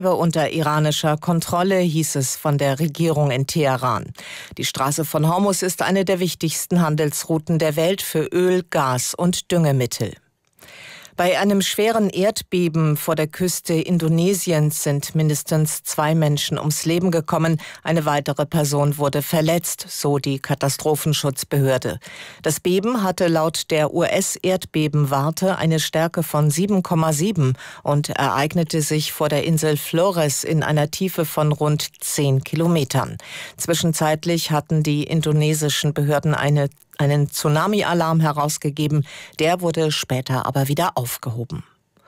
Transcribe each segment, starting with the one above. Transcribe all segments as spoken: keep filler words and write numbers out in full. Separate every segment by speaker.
Speaker 1: Unter iranischer Kontrolle, hieß es von der Regierung in Teheran. Die Straße von Hormuz ist eine der wichtigsten Handelsrouten der Welt für Öl, Gas und Düngemittel. Bei einem schweren Erdbeben vor der Küste Indonesiens sind mindestens zwei Menschen ums Leben gekommen. Eine weitere Person wurde verletzt, so die Katastrophenschutzbehörde. Das Beben hatte laut der U S-Erdbebenwarte eine Stärke von sieben Komma sieben und ereignete sich vor der Insel Flores in einer Tiefe von rund zehn Kilometern. Zwischenzeitlich hatten die indonesischen Behörden eine einen Tsunami-Alarm herausgegeben. Der wurde später aber wieder aufgehoben.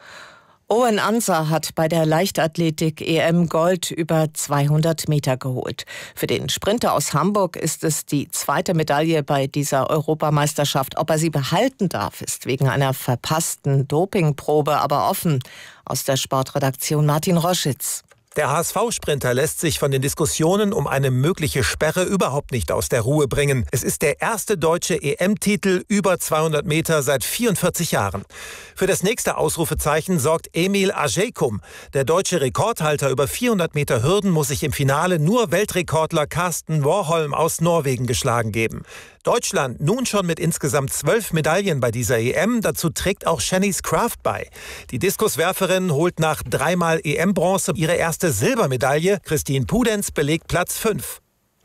Speaker 1: Owen Ansah hat bei der Leichtathletik-E M Gold über zweihundert Meter geholt. Für den Sprinter aus Hamburg ist es die zweite Medaille bei dieser Europameisterschaft. Ob er sie behalten darf, ist wegen einer verpassten Dopingprobe aber offen. Aus der Sportredaktion Martin Roschitz.
Speaker 2: Der H S V-Sprinter lässt sich von den Diskussionen um eine mögliche Sperre überhaupt nicht aus der Ruhe bringen. Es ist der erste deutsche E M-Titel über zweihundert Meter seit vierundvierzig Jahren. Für das nächste Ausrufezeichen sorgt Emil Ajaykum. Der deutsche Rekordhalter über vierhundert Meter Hürden muss sich im Finale nur Weltrekordler Carsten Warholm aus Norwegen geschlagen geben. Deutschland nun schon mit insgesamt zwölf Medaillen bei dieser E M. Dazu trägt auch Shanice Kraft bei. Die Diskuswerferin holt nach dreimal E M-Bronze ihre erste Silbermedaille. Christine Pudenz belegt Platz fünf.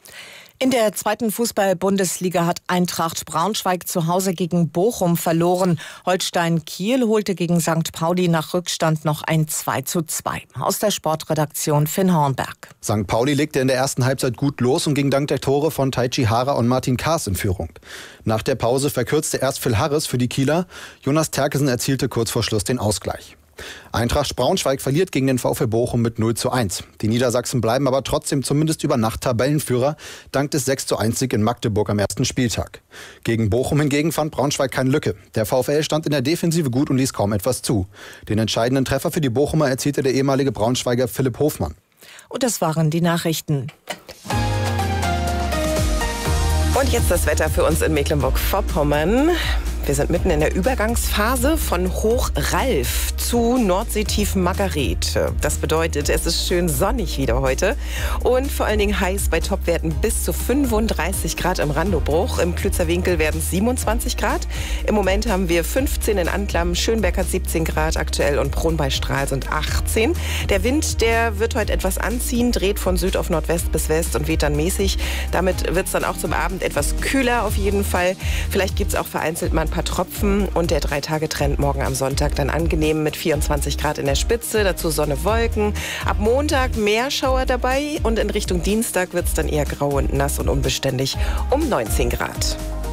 Speaker 1: In der zweiten Fußball-Bundesliga hat Eintracht Braunschweig zu Hause gegen Bochum verloren. Holstein Kiel holte gegen Sankt Pauli nach Rückstand noch ein zwei zu zwei. Aus der Sportredaktion Finn Hornberg.
Speaker 3: Sankt Pauli legte in der ersten Halbzeit gut los und ging dank der Tore von Taichi Hara und Martin Kaas in Führung. Nach der Pause verkürzte erst Phil Harris für die Kieler. Jonas Terkesen erzielte kurz vor Schluss den Ausgleich. Eintracht Braunschweig verliert gegen den VfL Bochum mit null zu eins. Die Niedersachsen bleiben aber trotzdem zumindest über Nacht Tabellenführer, dank des sechs zu eins Sieg in Magdeburg am ersten Spieltag. Gegen Bochum hingegen fand Braunschweig keine Lücke. Der VfL stand in der Defensive gut und ließ kaum etwas zu. Den entscheidenden Treffer für die Bochumer erzielte der ehemalige Braunschweiger Philipp Hofmann.
Speaker 1: Und das waren die Nachrichten.
Speaker 4: Und jetzt das Wetter für uns in Mecklenburg-Vorpommern. Wir sind mitten in der Übergangsphase von Hochralf zu Nordseetief Margarete. Das bedeutet, es ist schön sonnig wieder heute und vor allen Dingen heiß bei Topwerten bis zu fünfunddreißig Grad im Randobruch. Im Klützer Winkel werden es siebenundzwanzig Grad. Im Moment haben wir fünfzehn in Anklam, Schönberg hat siebzehn Grad aktuell und Brunn bei Stralsund achtzehn. Der Wind, der wird heute etwas anziehen, dreht von Süd auf Nordwest bis West und weht dann mäßig. Damit wird es dann auch zum Abend etwas kühler auf jeden Fall. Vielleicht gibt es auch vereinzelt mal ein paar Tropfen und der Drei-Tage-Trend morgen am Sonntag dann angenehm mit vierundzwanzig Grad in der Spitze, dazu Sonne, Wolken. Ab Montag mehr Schauer dabei und in Richtung Dienstag wird es dann eher grau und nass und unbeständig um neunzehn Grad.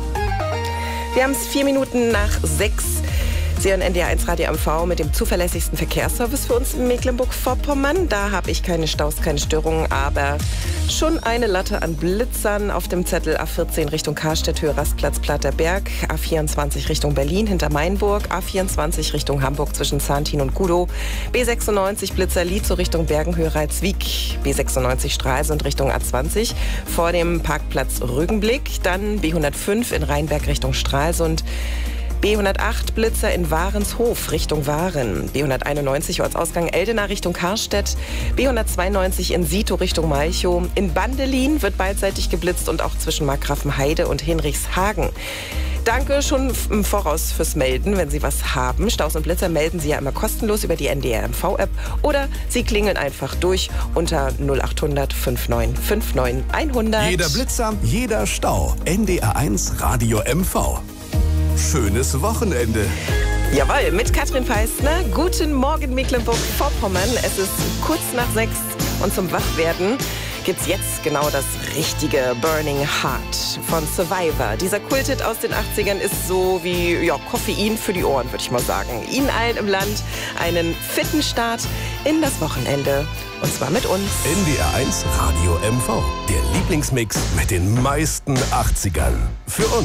Speaker 4: Wir haben es vier Minuten nach sechs. Sie hören N D R eins Radio M V mit dem zuverlässigsten Verkehrsservice für uns in Mecklenburg-Vorpommern. Da habe ich keine Staus, keine Störungen, aber schon eine Latte an Blitzern auf dem Zettel. A vierzehn Richtung Karstedt, Höhe Rastplatz Platterberg. A vierundzwanzig Richtung Berlin hinter Mainburg. A vierundzwanzig Richtung Hamburg zwischen Zahntin und Gudow. B sechsundneunzig Blitzer Lietzow Richtung Bergen, Höhe Reitswiek. B sechsundneunzig Stralsund Richtung A zwanzig vor dem Parkplatz Rügenblick. Dann B hundertfünf in Rheinberg Richtung Stralsund. B hundertacht Blitzer in Warenshof Richtung Waren. B hunderteinundneunzig Ortsausgang Eldena Richtung Karstedt. B hundertzweiundneunzig in Sito Richtung Malchow. In Bandelin wird beidseitig geblitzt und auch zwischen Markgrafenheide und Hinrichshagen. Danke schon im Voraus fürs Melden, wenn Sie was haben. Staus und Blitzer melden Sie ja immer kostenlos über die N D R M V-App oder Sie klingeln einfach durch unter null achthundert neunundfünfzig neunundfünfzig hundert.
Speaker 5: Jeder Blitzer, jeder Stau. N D R eins Radio M V. Schönes Wochenende.
Speaker 4: Jawohl, mit Katrin Feistner. Guten Morgen Mecklenburg-Vorpommern. Es ist kurz nach sechs und zum Wachwerden gibt's jetzt genau das richtige Burning Heart von Survivor. Dieser Kulthit aus den achtzigern ist so wie ja, Koffein für die Ohren, würde ich mal sagen. Ihnen allen im Land einen fitten Start in das Wochenende. Und zwar mit uns.
Speaker 5: N D R eins Radio M V. Der Lieblingsmix mit den meisten achtzigern. Für uns.